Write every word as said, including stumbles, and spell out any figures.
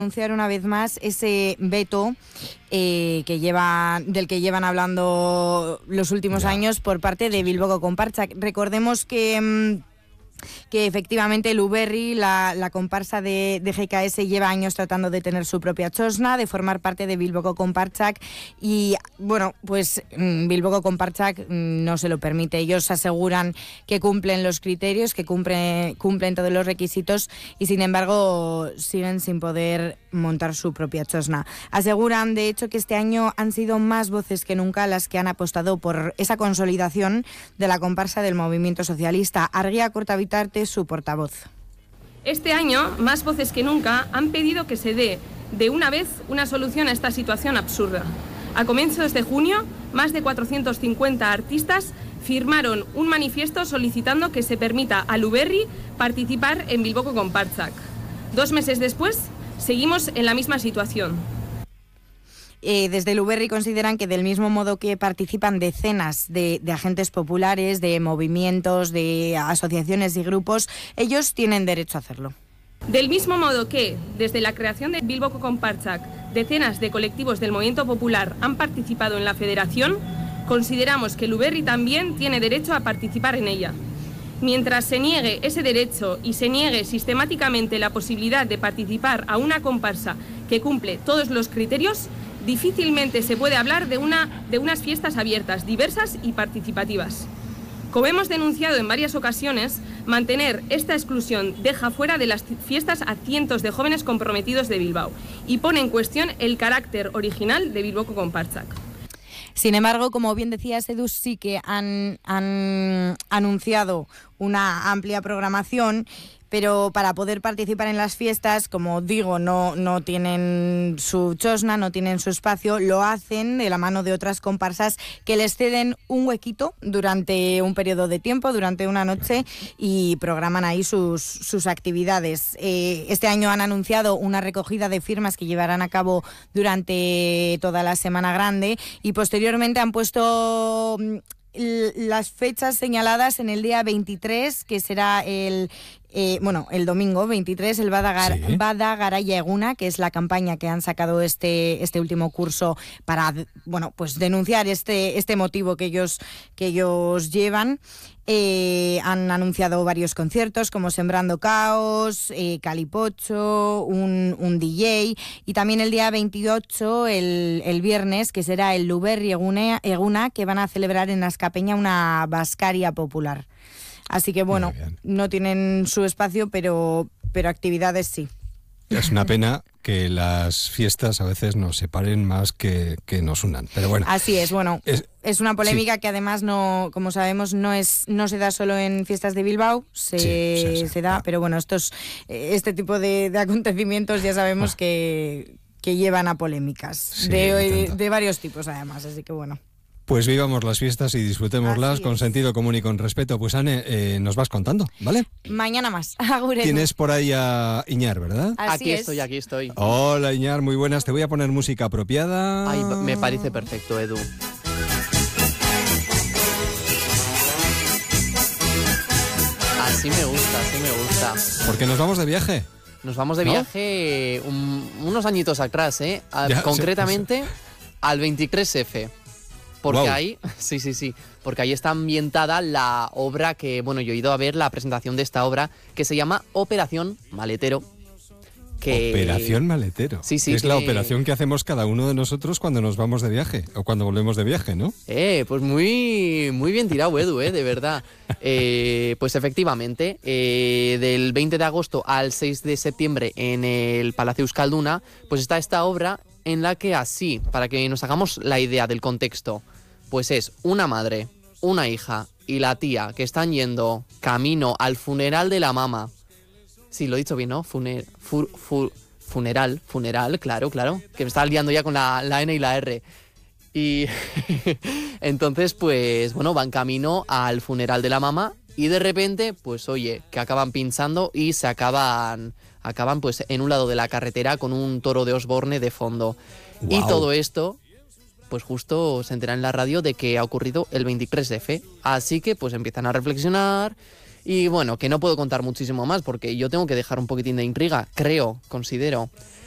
anunciar una vez más ese veto eh, que lleva, del que llevan hablando los últimos ya. años por parte de Bilboko Konpartsak. Recordemos que... Mmm, que efectivamente el Uberri, la, la comparsa de, de G K S, lleva años tratando de tener su propia txosna, de formar parte de Bilboko Konpartsak, y bueno, pues Bilboko Konpartsak no se lo permite. Ellos aseguran que cumplen los criterios, que cumplen, cumplen todos los requisitos, y sin embargo siguen sin poder montar su propia txosna. Aseguran de hecho que este año han sido más voces que nunca las que han apostado por esa consolidación de la comparsa del movimiento socialista. Argia Cortavitarte, su portavoz. Este año, más voces que nunca han pedido que se dé de una vez una solución a esta situación absurda. A comienzos de junio, más de cuatrocientos cincuenta artistas firmaron un manifiesto solicitando que se permita al Uberri participar en Bilboko Konpartsak. Dos meses después, seguimos en la misma situación. Eh, desde el Uberri consideran que del mismo modo que participan decenas de, de agentes populares, de movimientos, de asociaciones y grupos, ellos tienen derecho a hacerlo. Del mismo modo que, desde la creación de Bilboko Konpartsak, decenas de colectivos del movimiento popular han participado en la federación, consideramos que el Uberri también tiene derecho a participar en ella. Mientras se niegue ese derecho y se niegue sistemáticamente la posibilidad de participar a una comparsa que cumple todos los criterios, difícilmente se puede hablar de, una, de unas fiestas abiertas, diversas y participativas. Como hemos denunciado en varias ocasiones, mantener esta exclusión deja fuera de las fiestas a cientos de jóvenes comprometidos de Bilbao y pone en cuestión el carácter original de Bilboko Konpartsak. Sin embargo, como bien decías, Edu, sí que han, han anunciado una amplia programación, pero para poder participar en las fiestas, como digo, no, no tienen su txosna, no tienen su espacio, lo hacen de la mano de otras comparsas que les ceden un huequito durante un periodo de tiempo, durante una noche, y programan ahí sus, sus actividades. Eh, este año han anunciado una recogida de firmas que llevarán a cabo durante toda la Semana Grande, y posteriormente han puesto las fechas señaladas en el día veintitrés, que será el eh, bueno, el domingo veintitrés, el Bada, Gar- sí. Bada Garaia Eguna, que es la campaña que han sacado este este último curso para, bueno, pues denunciar este este motivo que ellos que ellos llevan. Eh, han anunciado varios conciertos como Sembrando Caos, eh, Calipocho, un, un D J, y también el día veintiocho, el, el viernes, que será el Uberri Eguna, Eguna, que van a celebrar en Azkapeña una bascaria popular. Así que bueno, no tienen su espacio, pero, pero actividades sí. Es una pena que las fiestas a veces nos separen más que, que nos unan, pero bueno. Así es, bueno, es, es una polémica sí. que además no, como sabemos, no es no se da solo en fiestas de Bilbao, se, sí, sí, sí, se da, claro. Pero bueno, estos este tipo de, de acontecimientos ya sabemos ah. que, que llevan a polémicas, sí, de, de varios tipos además, así que bueno. Pues vivamos las fiestas y disfrutémoslas con sentido común y con respeto. Pues Ane, eh, nos vas contando, ¿vale? Mañana más. Agureno. Tienes por ahí a Iñar, ¿verdad? Así aquí es. estoy, aquí estoy. Hola Iñar, muy buenas. Te voy a poner música apropiada. Ay, me parece perfecto, Edu. Así me gusta, así me gusta. Porque nos vamos de viaje. Nos vamos de ¿No? viaje un, unos añitos atrás, ¿eh? A, ya, concretamente sí, sí. al veintitrés F. Porque wow. ahí, sí, sí, sí, porque ahí está ambientada la obra que, bueno, yo he ido a ver la presentación de esta obra que se llama Operación Maletero. Que... Operación Maletero. Sí, sí. Es que... la operación que hacemos cada uno de nosotros cuando nos vamos de viaje o cuando volvemos de viaje, ¿no? Eh, pues muy, muy bien tirado, Edu, eh, de verdad. eh, pues efectivamente, eh, del veinte de agosto al seis de septiembre en el Palacio Euskalduna, pues está esta obra en la que así, para que nos hagamos la idea del contexto, pues es una madre, una hija y la tía que están yendo camino al funeral de la mamá. Sí, lo he dicho bien, ¿no? Funer, fur, fur, funeral, funeral, claro, claro. Que me estaba liando ya con la, la N y la R. Y entonces, pues, bueno, van camino al funeral de la mamá y de repente, pues, oye, que acaban pinchando y se acaban... Acaban pues en un lado de la carretera con un toro de Osborne de fondo. Wow. Y todo esto, pues justo se enteran en la radio de que ha ocurrido el veintitrés F. Así que pues empiezan a reflexionar. Y bueno, que no puedo contar muchísimo más porque yo tengo que dejar un poquitín de intriga, creo, considero.